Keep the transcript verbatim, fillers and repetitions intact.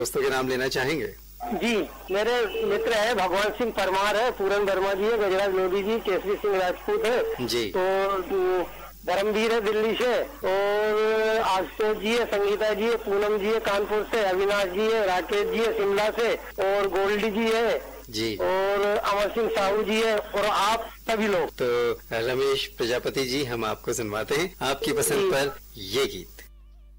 दोस्तों के नाम लेना चाहेंगे? जी, मेरे मित्र है भगवान सिंह परमार है, पूरन वर्मा जी है, गजराज लोधी जी, केसरी सिंह राजपूत है जी। तो धर्मवीर है दिल्ली से, और आशुतोष जी है, संगीता जी है, पूनम जी है कानपुर से, अविनाश जी है, राकेश जी है शिमला से, और गोल्डी जी है जी, और अमर सिंह साहू जी है, और आप सभी लोग। तो रमेश प्रजापति जी, हम आपको सुनवाते हैं आपकी पसंद पर ये गीत।